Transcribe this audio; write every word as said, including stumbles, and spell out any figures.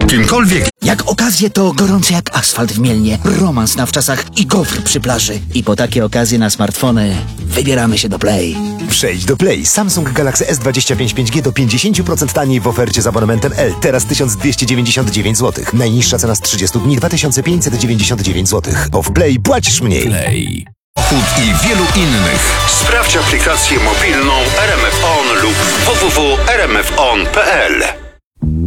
Kimkolwiek. Jak okazje, to gorące jak asfalt w Mielnie, romans na wczasach i gofr przy plaży. I po takie okazje na smartfony wybieramy się do Play. Przejdź do Play. Samsung Galaxy S dwadzieścia pięć pięć G do pięćdziesiąt procent taniej w ofercie z abonamentem L. Teraz tysiąc dwieście dziewięćdziesiąt dziewięć złotych. Najniższa cena z trzydziestu dni dwa tysiące pięćset dziewięćdziesiąt dziewięć złotych. Bo w Play płacisz mniej. Play. Food i wielu innych. Sprawdź aplikację mobilną R M F On lub w w w kropka r m f on kropka p l.